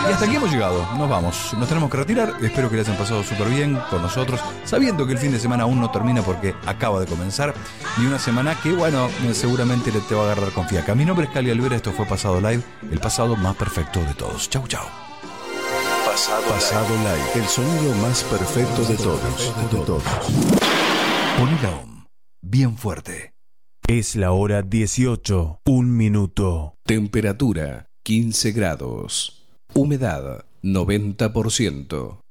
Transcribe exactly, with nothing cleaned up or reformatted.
Y hasta aquí hemos llegado, nos vamos, nos tenemos que retirar. Espero que les hayan pasado súper bien con nosotros, sabiendo que el fin de semana aún no termina porque acaba de comenzar, y una semana que, bueno, seguramente te va a agarrar con fiaca. Mi nombre es Cali Alvera, esto fue Pasado Live, el pasado más perfecto de todos. Chau, chau. Pasado, Pasado live. live, el sonido más perfecto de todos, de todos. Poné la O M bien fuerte. Es la hora dieciocho, un minuto. Temperatura quince grados. Humedad noventa por ciento.